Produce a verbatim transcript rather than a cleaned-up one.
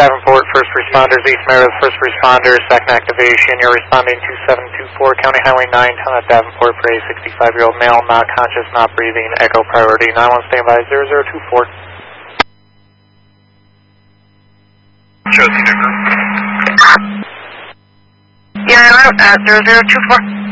Davenport, first responders, East Meredith, first responders, second activation. You're responding to seven two four, County Highway nine, town of Davenport for a sixty-five-year-old male, not conscious, not breathing, echo priority, nine one standby, zero zero two four. Josie Nipper. Yeah, I'm out at zero zero two four.